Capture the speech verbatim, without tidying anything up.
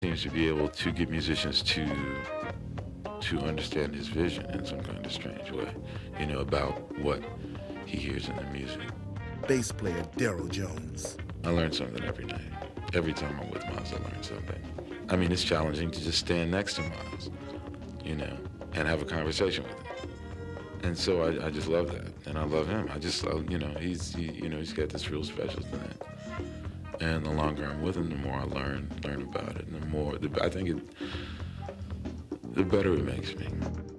Seems to be able to get musicians to to understand his vision in some kind of strange way, you know, about what he hears in the music. Bass player Daryl Jones. I learn something every night. Every time I'm with Miles, I learn something. I mean, it's challenging to just stand next to Miles, you know, and have a conversation with him. And so I, I just love that, and I love him. I just love, you know, he's, he, you know, he's got this real special thing. And the longer I'm with him, the more I learn, learn about it, and the more, the, I think it, the better it makes me.